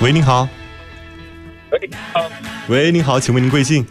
喂，您好。 喂，好。 喂，您好，请问您贵姓？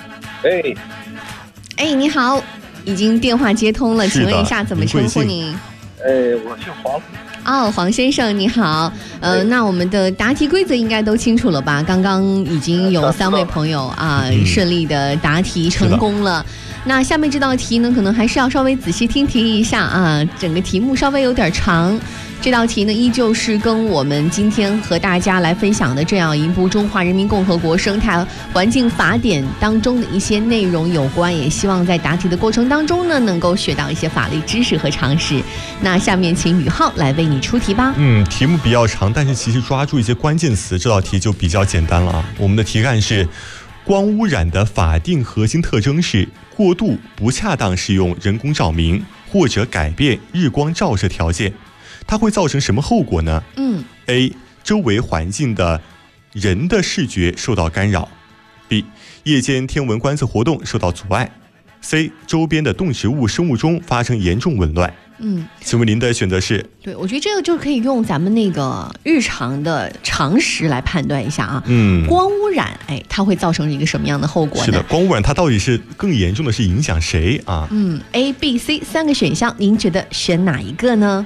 你好，已经电话接通了，请问一下怎么称呼您？ 我姓黄。 哦，黄先生你好，那我们的答题规则应该都清楚了吧？刚刚已经有3位朋友顺利的答题成功了。那下面这道题呢，可能还是要稍微仔细听题一下啊，整个题目稍微有点长。这道题呢，依旧是跟我们今天和大家来分享的这样一部《中华人民共和国生态环境法典》当中的一些内容有关，也希望在答题的过程当中呢，能够学到一些法律知识和常识。那下面请宇浩来为你出题吧。 题目比较长，但是其实抓住一些关键词，这道题就比较简单了啊。我们的题干是：光污染的法定核心特征是过度不恰当使用人工照明或者改变日光照射条件。它会造成什么后果呢？A. 周围环境的人的视觉受到干扰。B. 夜间天文观测活动受到阻碍。C. 周边的动植物生物钟发生严重紊乱。请问您的选择是？ 对，我觉得这个就可以用咱们那个日常的常识来判断一下啊。光污染，它会造成一个什么样的后果呢？ 是的，光污染它到底是更严重的是影响谁啊 ？A、B、C 3个选项，您觉得选哪一个呢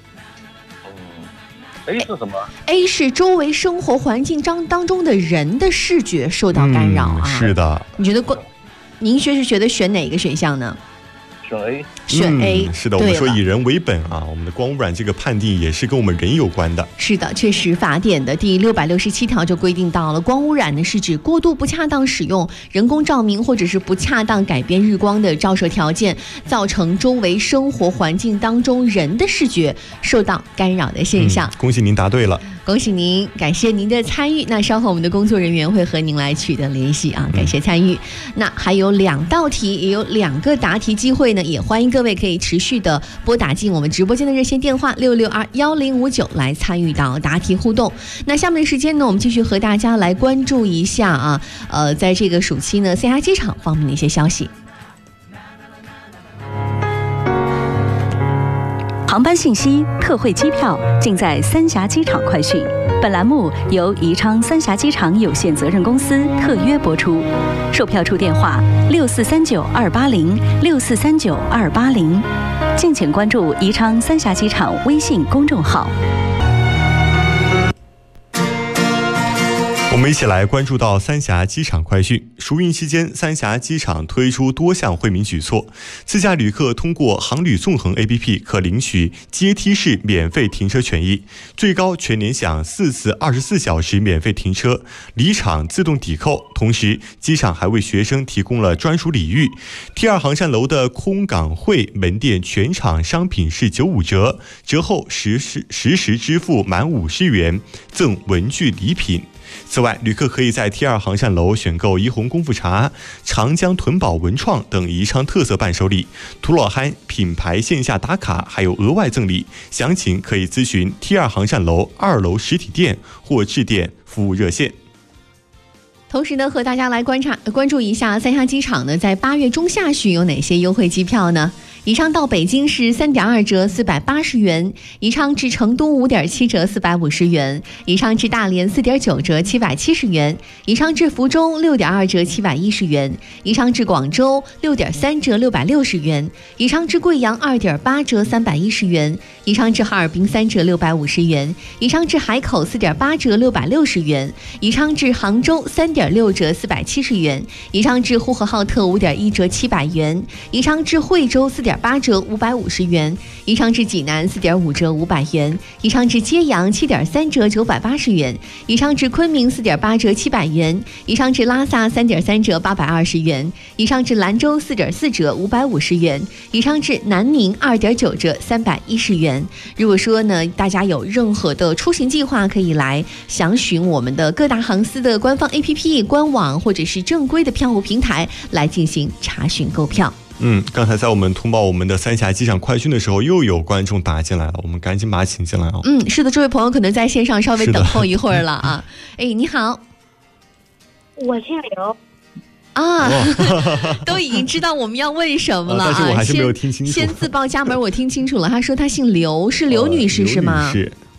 ？A 是什么 ？A 是周围生活环境当中的人的视觉受到干扰啊。 是的。 你觉得您是觉得选哪个选项呢？ 选 A。 是的，我们说以人为本啊，我们的光污染这个判定也是跟我们人有关的。 是的，确实，法典的第667条就规定到了，光污染呢是指过度不恰当使用人工照明或者是不恰当改变日光的照射条件，造成周围生活环境当中人的视觉受到干扰的现象。 恭喜您答对了。 恭喜您，感谢您的参与。那稍后我们的工作人员会和您来取得联系啊，感谢参与。那还有2道题，也有2个答题机会呢，也欢迎各位可以持续的拨打进我们直播间的热线电话6621059来参与到答题互动。那下面的时间呢，我们继续和大家来关注一下啊，在这个暑期呢，三峡机场方面的一些消息。 航班信息、特惠机票尽在三峡机场快讯。本栏目由宜昌三峡机场有限责任公司特约播出。售票处电话6439-280，6439-280。敬请关注宜昌三峡机场微信公众号。 我们一起来关注到三峡机场快讯。暑运期间，三峡机场推出多项惠民举措。自驾旅客通过航旅纵横 APP 可领取阶梯式免费停车权益，最高全年享4次24小时免费停车，离场自动抵扣。同时，机场还为学生提供了专属礼遇。T2航站楼的空港汇门店全场商品是95折，折后实时支付满50元，赠文具礼品。此外，旅客可以在 T2航站楼选购怡红功夫茶、长江囤宝文创等宜昌特色伴手礼，吐鲁番品牌线下打卡还有额外赠礼。详情可以咨询 T2航站楼2楼实体店或致电服务热线。 同时呢，和大家来关注一下三峡机场呢，在8月中下旬有哪些优惠机票呢？宜昌到北京是3.2折480元，宜昌至成都5.7折450元，宜昌至大连4.9折770元，宜昌至福州6.2折710元，宜昌至广州6.3折660元，宜昌至贵阳2.8折310元，宜昌至哈尔滨3折650元，宜昌至海口4.8折660元，宜昌至杭州3.6折470元，宜昌至呼和浩特5.1折700元，宜昌至惠州4.8折550元，宜昌至济南4.5折500元，宜昌至揭阳7.3折980元，宜昌至昆明4.8折700元，宜昌至拉萨3.3折820元，宜昌至兰州4.4折550元，宜昌至南宁2.9折310元。如果说呢，大家有任何的出行计划，可以来详询我们的各大航司的官方 APP 官网或者是正规的票务平台来进行查询购票。 刚才在我们通报我们的三峡机场快讯的时候，又有观众打进来了，我们赶紧把他请进来哦。 是的，这位朋友可能在线上稍微等候一会儿了啊。你好， 我姓刘啊，都已经知道我们要问什么了但是我还是没有听清楚。 先自报家门，我听清楚了，他说他姓刘，是刘女士是吗？ 是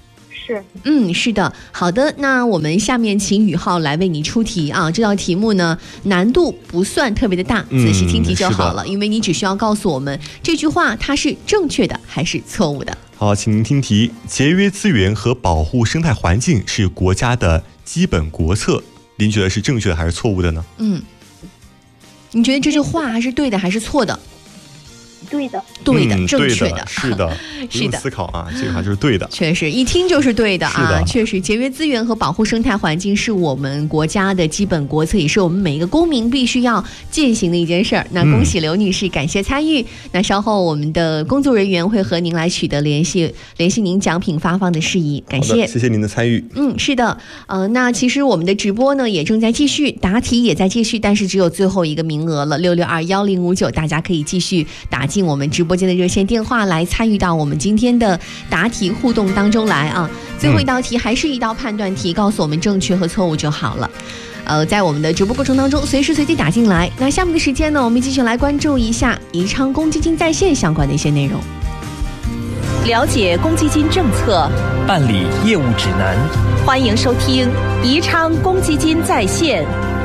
是。 是的，好的，那我们下面请宇浩来为你出题啊。这道题目呢难度不算特别的大，仔细听题就好了，因为你只需要告诉我们这句话它是正确的还是错误的。 好，请您听题：节约资源和保护生态环境是国家的基本国策，您觉得是正确的还是错误的呢？ 你觉得这句话还是对的还是错的？ 对的， 对的，正确的，是的，不用思考啊，这句话就是对的。 确实，一听就是对的啊！确实，节约资源和保护生态环境是我们国家的基本国策，也是我们每一个公民必须要践行的一件事儿。那恭喜刘女士，感谢参与。那稍后我们的工作人员会和您来取得联系您奖品发放的事宜。感谢， 谢谢您的参与。 是的，那其实我们的直播呢也正在继续，答题也在继续，但是只有最后一个名额了，6621059，大家可以继续打进我们直播间的热线电话来参与到我们今天的答题互动当中来啊。最后一道题还是一道判断题，告诉我们正确和错误就好了。在我们的直播过程当中随时随地打进来。那下面的时间呢，我们继续来关注一下宜昌公积金在线相关的一些内容， 了解公积金政策， 办理业务指南。 欢迎收听宜昌公积金在线。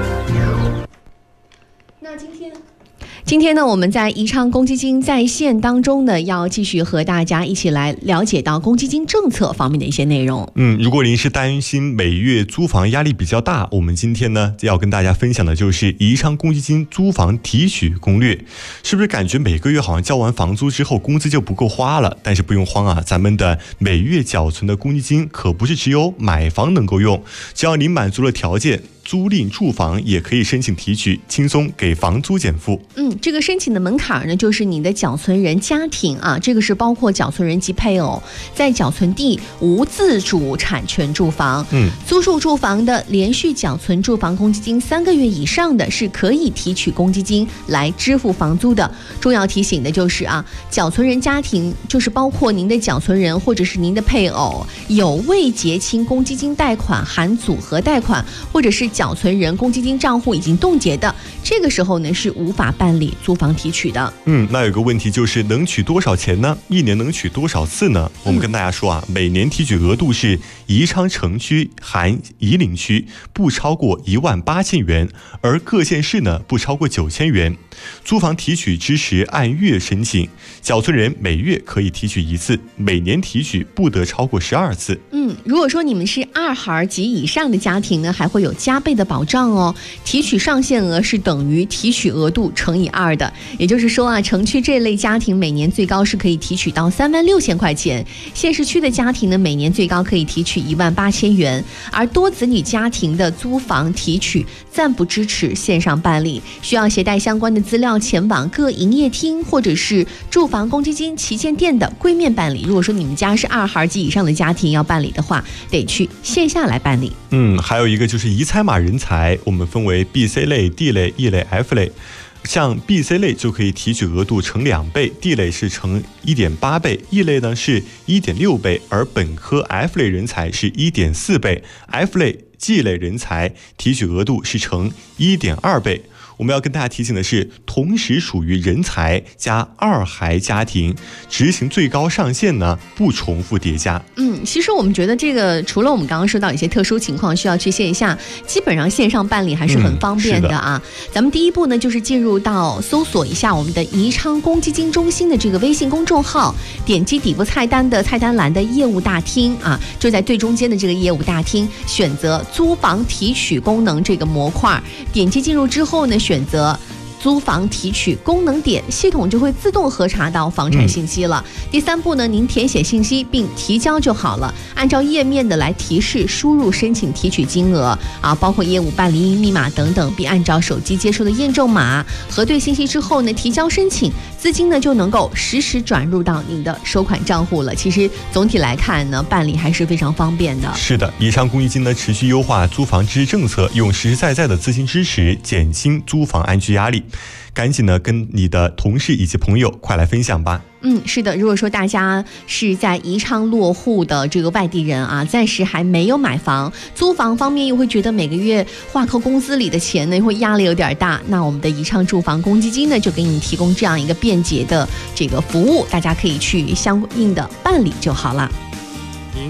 那今天呢，我们在宜昌公积金在线当中呢，要继续和大家一起来了解到公积金政策方面的一些内容。 如果您是担心每月租房压力比较大，我们今天呢要跟大家分享的就是宜昌公积金租房提取攻略。是不是感觉每个月好像交完房租之后工资就不够花了？但是不用慌啊，咱们的每月缴存的公积金可不是只有买房能够用，只要您满足了条件，租赁住房也可以申请提取，轻松给房租减负。 这个申请的门槛呢，就是你的缴存人家庭啊，这个是包括缴存人及配偶在缴存地无自主产权住房，租售住房的连续缴存住房公积金3个月以上的，是可以提取公积金来支付房租的。重要提醒的就是缴存人家庭就是包括您的缴存人或者是您的配偶有未结清公积金贷款含组合贷款，或者是缴存人公积金账户已经冻结的，这个时候呢是无法办理租房提取的。 那有个问题就是能取多少钱呢？一年能取多少次呢？我们跟大家说每年提取额度是宜昌城区含夷陵区不超过18000元，而各县市呢不超过9000元。租房提取之时按月申请，缴存人每月可以提取1次，每年提取不得超过12次。 如果说你们是2孩及以上的家庭呢，还会有加倍的保障哦。提取上限额是等于提取额度乘以2的，也就是说城区这类家庭每年最高是可以提取到36000块钱，县市区的家庭呢每年最高可以提取18000元。而多子女家庭的租房提取暂不支持线上办理，需要携带相关的资料前往各营业厅或者是住房公积金旗舰店的柜面办理。如果说你们家是2孩及以上的家庭要办理的话，得去线下来办理。 还有一个就是宜采码人才，我们分为 B、C 类、D 类、E 类、F 类。像 B、C 类就可以提取额度乘2倍， D 类是乘1.8倍， E 类呢是1.6倍，而本科 F 类人才是1.4倍， F 类 G 类人才提取额度是乘1.2倍。我们要跟大家提醒的是，同时属于人才加2孩家庭，执行最高上限呢不重复叠加。 其实我们觉得这个除了我们刚刚说到一些特殊情况需要去线下，基本上线上办理还是很方便的啊。咱们第一步呢，就是进入到搜索一下我们的宜昌公积金中心的这个微信公众号，点击底部菜单的菜单栏的业务大厅就在最中间的这个业务大厅，选择租房提取功能这个模块，点击进入之后呢，选择租房提取功能点，系统就会自动核查到房产信息了。第3步呢，您填写信息并提交就好了，按照页面的来提示输入申请提取金额包括业务办理密码等等，并按照手机接收的验证码核对信息之后呢，提交申请，资金呢就能够实时转入到您的收款账户了。其实总体来看呢，办理还是非常方便的。 是的，宜昌公积金呢持续优化租房支持政策，用实实在在的资金支持减轻租房安居压力。赶紧呢跟你的同事以及朋友快来分享吧。 是的，如果说大家是在宜昌落户的这个外地人暂时还没有买房，租房方面又会觉得每个月划扣工资里的钱呢会压力有点大，那我们的宜昌住房公积金呢就给你提供这样一个便捷的这个服务，大家可以去相应的办理就好了。 您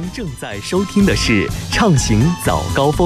正在收听的是《畅行早高峰》。